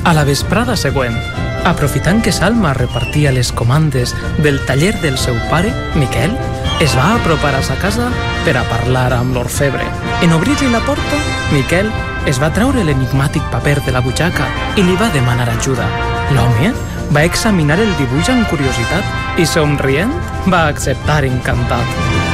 A la vesprada següent, aprofitant que Salma repartia les comandes del taller del seu pare, Miquel es va apropar a sa casa per a parlar amb l'orfebre. En obrir-li la porta, Miquel es va treure l'enigmàtic paper de la butxaca i li va demanar ajuda. L'home va examinar el dibuix amb curiositat i, somrient, va acceptar encantat.